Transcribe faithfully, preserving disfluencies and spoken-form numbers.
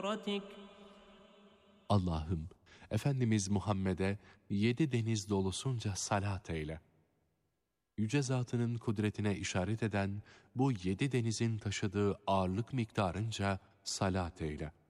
Allah'ım, Efendimiz Muhammed'e yedi deniz dolusunca salat eyle. Yüce Zatının kudretine işaret eden bu yedi denizin taşıdığı ağırlık miktarınca salat eyle.